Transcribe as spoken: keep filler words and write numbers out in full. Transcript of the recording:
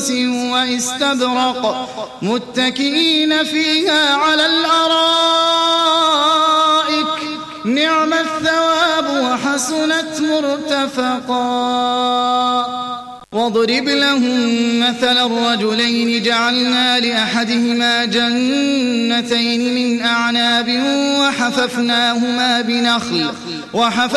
سندس واستبرق متكئين فيها على الأرائك نعم الثواب وحسنت مرتفقا. واضرب لهم مثل الرجلين جعلنا لأحدهما جنتين من أعناب وحففناهما بنخل